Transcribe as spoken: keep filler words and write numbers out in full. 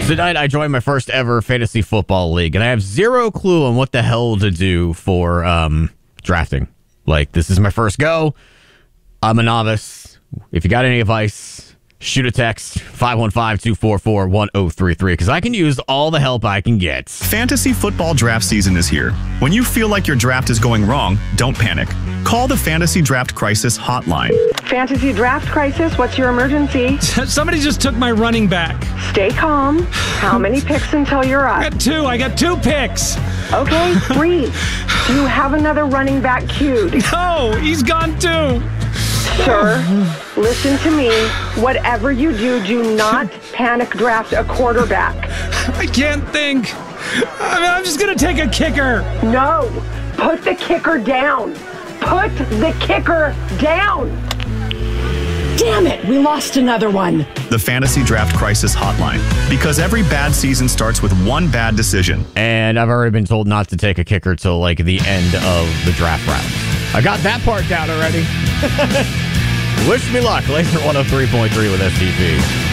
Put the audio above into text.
Tonight, I joined my first ever fantasy football league, and I have zero clue on what the hell to do for um, drafting. Like, this is my first go. I'm a novice. If you got any advice, shoot a text, five one five, two four four, one zero three three, because I can use all the help I can get. Fantasy football draft season is here. When you feel like your draft is going wrong, don't panic. Call the Fantasy Draft Crisis Hotline. Fantasy Draft Crisis, what's your emergency? Somebody just took my running back. Stay calm. How many picks until you're I up? got two. I got two picks. Okay, breathe. Do you have another running back queued? No, he's gone too. Sir, listen to me. Whatever you do, do not panic draft a quarterback. I can't think. I mean, I'm just going to take a kicker. No, put the kicker down. Put the kicker down. Damn it, we lost another one. The Fantasy Draft Crisis Hotline. Because every bad season starts with one bad decision. And I've already been told not to take a kicker till like the end of the draft round. I got that part down already. Wish me luck. Laser one oh three point three with S T P.